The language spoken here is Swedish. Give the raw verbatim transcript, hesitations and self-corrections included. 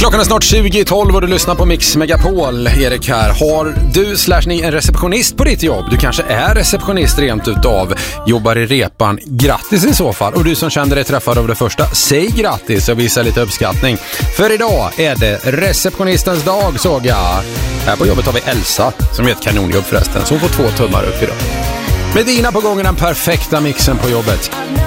Klockan är snart tjugo i tolv och du lyssnar på Mix Megapol. Erik här. Har du slash ni en receptionist på ditt jobb? Du kanske är receptionist rent utav. Jobbar i repan. Grattis i så fall. Och du som kände dig träffad av det första, säg grattis och visa lite uppskattning. För idag är det receptionistens dag, såg jag. Här på jobbet har vi Elsa som är ett kanonjobb förresten. Så hon får två tummar upp idag. Med Dina på gången, den perfekta mixen på jobbet.